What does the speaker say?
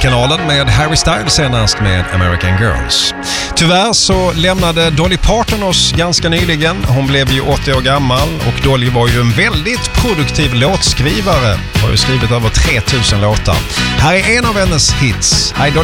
Musikkanalen med Harry Styles senast med American Girls. Tyvärr så lämnade Dolly Parton oss ganska nyligen. Hon blev ju 80 år gammal och Dolly var ju en väldigt produktiv låtskrivare. Har ju skrivit över 3000 låtar. Här är en av hennes hits. Hi Dolly.